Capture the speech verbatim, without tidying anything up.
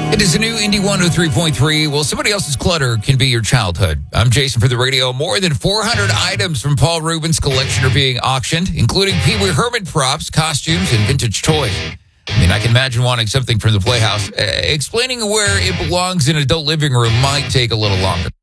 It is a new Indie one oh three point three. Well, somebody else's clutter can be your childhood. I'm Jason for the radio. More than four hundred items from Paul Rubens' collection are being auctioned, including Pee Wee Herman props, costumes, and vintage toys. I mean, I can imagine wanting something from the Playhouse. Uh, explaining where it belongs in an adult living room might take a little longer.